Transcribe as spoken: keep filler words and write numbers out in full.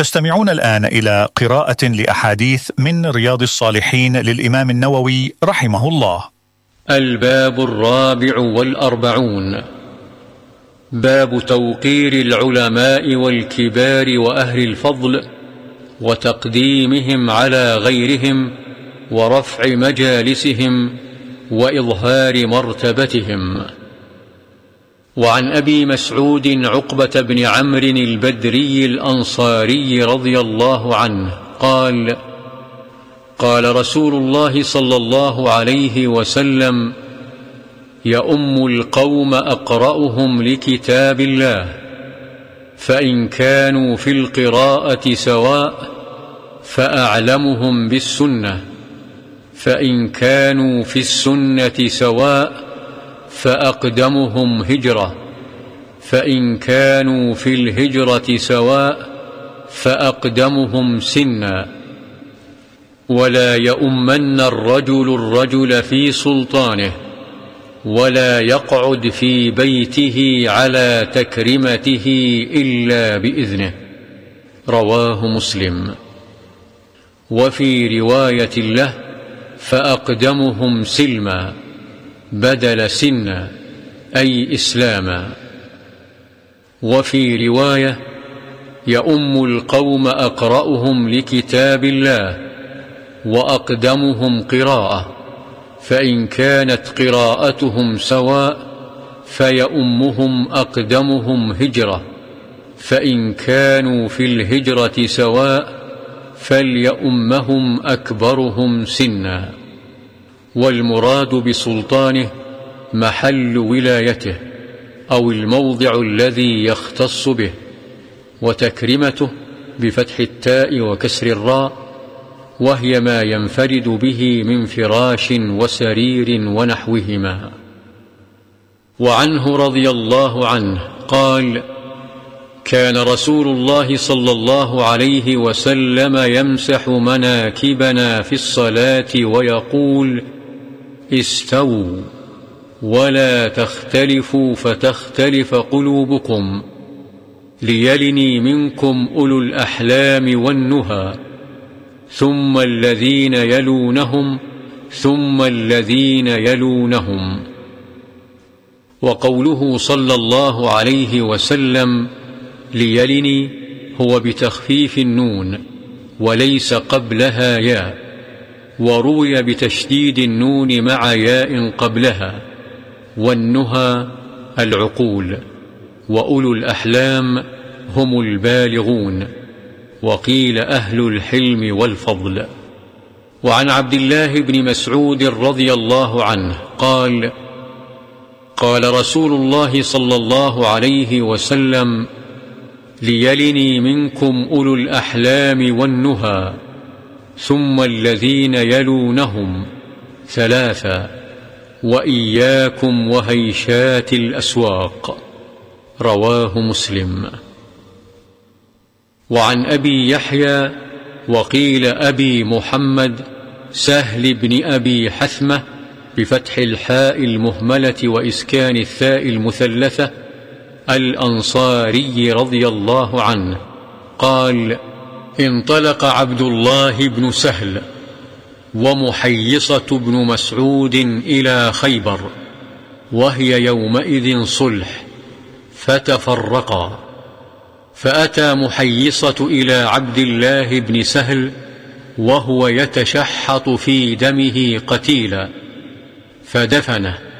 تستمعون الآن إلى قراءة لأحاديث من رياض الصالحين للإمام النووي رحمه الله. الباب الرابع والأربعون، باب توقير العلماء والكبار وأهل الفضل وتقديمهم على غيرهم ورفع مجالسهم وإظهار مرتبتهم. وعن أبي مسعود عقبة بن عمرو البدري الأنصاري رضي الله عنه قال: قال رسول الله صلى الله عليه وسلم: يؤم القوم أقرأهم لكتاب الله، فإن كانوا في القراءة سواء فأعلمهم بالسنة، فإن كانوا في السنة سواء فأقدمهم هجرة، فإن كانوا في الهجرة سواء فأقدمهم سنا. ولا يؤمن الرجل الرجل في سلطانه، ولا يقعد في بيته على تكرمته إلا بإذنه. رواه مسلم. وفي رواية له: فأقدمهم سلما بدل سنا، أي إسلاما. وفي رواية: يؤم القوم أقرأهم لكتاب الله وأقدمهم قراءة، فإن كانت قراءتهم سواء فيؤمهم أقدمهم هجرة، فإن كانوا في الهجرة سواء فليؤمهم أكبرهم سنا. والمراد بسلطانه محل ولايته أو الموضع الذي يختص به، وتكرمته بفتح التاء وكسر الراء، وهي ما ينفرد به من فراش وسرير ونحوهما. وعنه رضي الله عنه قال: كان رسول الله صلى الله عليه وسلم يمسح مناكبنا في الصلاة ويقول: استووا ولا تختلفوا فتختلف قلوبكم، ليلني منكم أولو الأحلام والنهى، ثم الذين يلونهم، ثم الذين يلونهم. وقوله صلى الله عليه وسلم ليلني هو بتخفيف النون وليس قبلها ياء، وروي بتشديد النون مع ياء قبلها. والنهى العقول، وأولو الأحلام هم البالغون، وقيل أهل الحلم والفضل. وعن عبد الله بن مسعود رضي الله عنه قال: قال رسول الله صلى الله عليه وسلم: ليلني منكم أولو الأحلام والنهى، ثم الذين يلونهم، ثلاثا، وإياكم وهيشات الأسواق. رواه مسلم. وعن أبي يحيى وقيل أبي محمد سهل بن أبي حثمة بفتح الحاء المهملة وإسكان الثاء المثلثة الأنصاري رضي الله عنه قال: انطلق عبد الله بن سهل ومحيصة بن مسعود إلى خيبر، وهي يومئذ صلح، فتفرقا، فأتى محيصة إلى عبد الله بن سهل وهو يتشحط في دمه قتيلا، فدفنه،